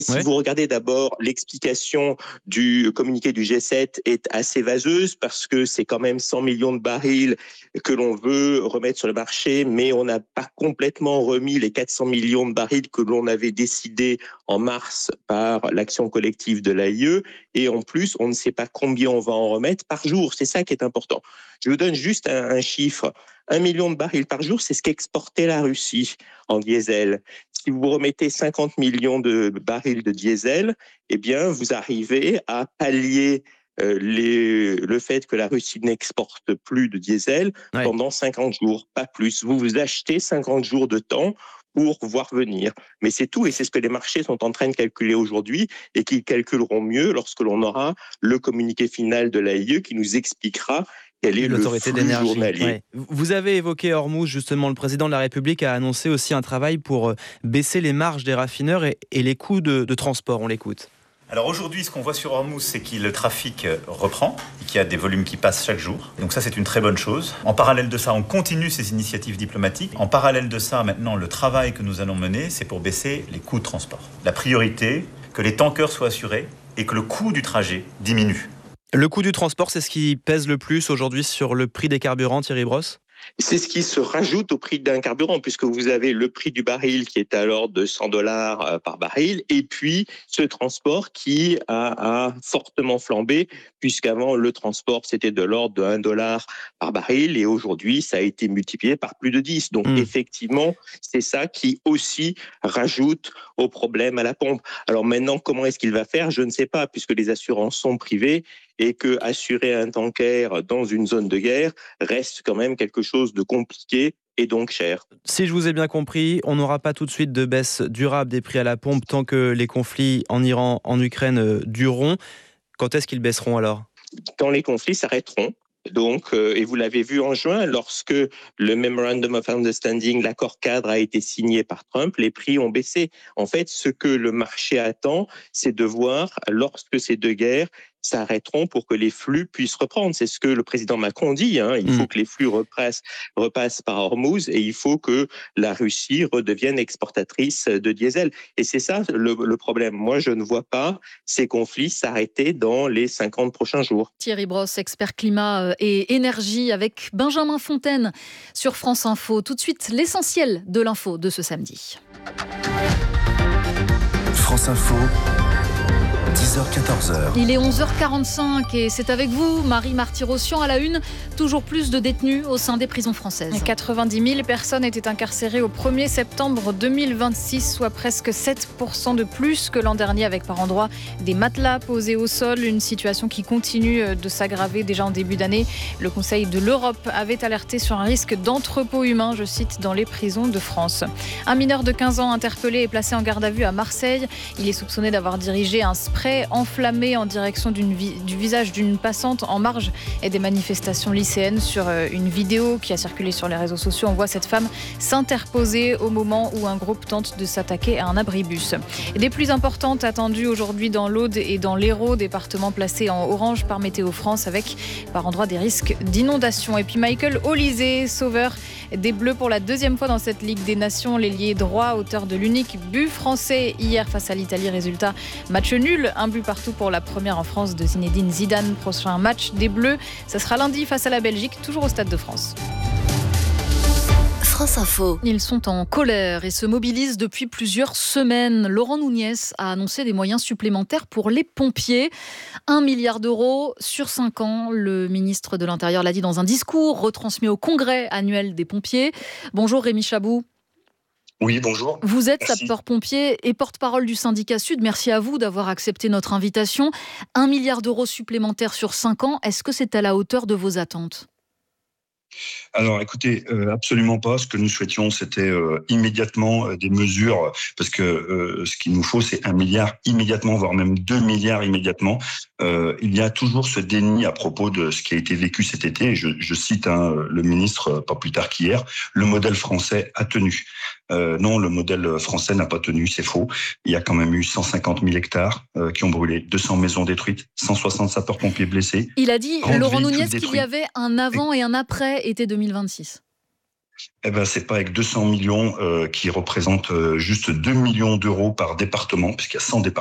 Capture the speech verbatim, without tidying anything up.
Si Ouais. vous regardez d'abord, l'explication du communiqué du G sept est assez vaseuse parce que c'est quand même cent millions de barils que l'on veut remettre sur le marché, mais on n'a pas complètement remis les quatre cents millions de barils que l'on avait décidé en mars par l'action collective de l'A I E. Et en plus, on ne sait pas combien on va en remettre par jour. C'est ça qui est important. Je vous donne juste un, un chiffre. Un million de barils par jour, c'est ce qu'exportait la Russie en diesel. Si vous remettez cinquante millions de barils de diesel, eh bien, vous arrivez à pallier euh, les, le fait que la Russie n'exporte plus de diesel Ouais. pendant cinquante jours, pas plus. Vous vous achetez cinquante jours de temps pour voir venir. Mais c'est tout, et c'est ce que les marchés sont en train de calculer aujourd'hui, et qu'ils calculeront mieux lorsque l'on aura le communiqué final de l'A I E qui nous expliquera quel est le L'autorité flux d'énergie. journalier. Ouais. Vous avez évoqué Hormuz, justement. Le président de la République a annoncé aussi un travail pour baisser les marges des raffineurs et, et les coûts de, de transport. On l'écoute. Alors aujourd'hui, ce qu'on voit sur Hormuz, c'est que le trafic reprend et qu'il y a des volumes qui passent chaque jour. Donc ça, c'est une très bonne chose. En parallèle de ça, on continue ces initiatives diplomatiques. En parallèle de ça, maintenant, le travail que nous allons mener, c'est pour baisser les coûts de transport. La priorité, que les tankers soient assurés et que le coût du trajet diminue. Le coût du transport, c'est ce qui pèse le plus aujourd'hui sur le prix des carburants, Thierry Brosse ? C'est ce qui se rajoute au prix d'un carburant, puisque vous avez le prix du baril qui est à l'ordre de cent dollars par baril, et puis ce transport qui a, a fortement flambé, puisqu'avant le transport c'était de l'ordre de un dollar par baril, et aujourd'hui ça a été multiplié par plus de dix. Donc mmh. effectivement, c'est ça qui aussi rajoute au problème à la pompe. Alors maintenant, comment est-ce qu'il va faire ? Je ne sais pas, puisque les assurances sont privées, et que assurer un tanker dans une zone de guerre reste quand même quelque chose de compliqué et donc cher. Si je vous ai bien compris, on n'aura pas tout de suite de baisse durable des prix à la pompe tant que les conflits en Iran, en Ukraine dureront. Quand est-ce qu'ils baisseront alors ? Quand les conflits s'arrêteront. Donc, euh, et vous l'avez vu en juin, lorsque le Memorandum of Understanding, l'accord cadre, a été signé par Trump, les prix ont baissé. En fait, ce que le marché attend, c'est de voir, lorsque ces deux guerres s'arrêteront, pour que les flux puissent reprendre. C'est ce que le président Macron dit. Hein. Il faut mmh. que les flux repassent, repassent par Hormuz, et il faut que la Russie redevienne exportatrice de diesel. Et c'est ça le, le problème. Moi, je ne vois pas ces conflits s'arrêter dans les cinquante prochains jours. Thierry Brosse, expert climat et énergie, avec Benjamin Fontaine sur France Info. Tout de suite, l'essentiel de l'info de ce samedi. France Info. dix heures quatorze. Il est onze heures quarante-cinq et c'est avec vous, Marie Marty-Rossian, à la une. Toujours plus de détenus au sein des prisons françaises. quatre-vingt-dix mille personnes étaient incarcérées au premier septembre deux mille vingt-six, soit presque sept pour cent de plus que l'an dernier, avec par endroits des matelas posés au sol. Une situation qui continue de s'aggraver déjà en début d'année. Le Conseil de l'Europe avait alerté sur un risque d'entrepôt humain, je cite, dans les prisons de France. Un mineur de quinze ans interpellé et placé en garde à vue à Marseille. Il est soupçonné d'avoir dirigé un spray enflammé en direction d'une vi- du visage d'une passante en marge et des manifestations lycéennes. Sur une vidéo qui a circulé sur les réseaux sociaux, on voit cette femme s'interposer au moment où un groupe tente de s'attaquer à un abribus. Des pluies importantes attendues aujourd'hui dans l'Aude et dans l'Hérault, départements placés en orange par Météo France, avec par endroits des risques d'inondation. Et puis Michael Olysée, sauveur des Bleus pour la deuxième fois dans cette Ligue des Nations. L'ailier droit, auteur de l'unique but français hier face à l'Italie. Résultat, match nul, un but partout pour la première en France de Zinedine Zidane. Prochain match des Bleus, ça sera lundi face à la Belgique, toujours au Stade de France. France Info. Ils sont en colère et se mobilisent depuis plusieurs semaines. Laurent Nunez a annoncé des moyens supplémentaires pour les pompiers. Un milliard d'euros sur cinq ans. Le ministre de l'Intérieur l'a dit dans un discours retransmis au congrès annuel des pompiers. Bonjour Rémi Chabou. Oui, bonjour. Vous êtes Merci. sapeur-pompier et porte-parole du syndicat Sud. Merci à vous d'avoir accepté notre invitation. Un milliard d'euros supplémentaires sur cinq ans. Est-ce que c'est à la hauteur de vos attentes ? Alors, écoutez, euh, absolument pas. Ce que nous souhaitions, c'était euh, immédiatement euh, des mesures, parce que euh, ce qu'il nous faut, c'est un milliard immédiatement, voire même deux milliards immédiatement. Euh, il y a toujours ce déni à propos de ce qui a été vécu cet été. Je, je cite hein, le ministre, pas plus tard qu'hier, le modèle français a tenu. Euh, non, le modèle français n'a pas tenu, c'est faux. Il y a quand même eu cent cinquante mille hectares euh, qui ont brûlé, deux cents maisons détruites, cent soixante sapeurs-pompiers blessés. Il a dit, Laurent Nunez, qu'il y avait un avant et un après été deux mille vingt-six. Eh ben, c'est pas avec deux cents millions euh, qui représentent euh, juste deux millions d'euros par département, puisqu'il y a cent départements.